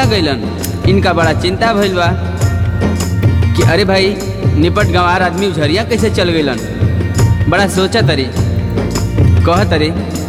गइलन। इनका बड़ा चिंता भइल बा कि अरे भाई निपट गंवार आदमी उझरिया कैसे चल गइलन। बड़ा सोचा तरी कह तरी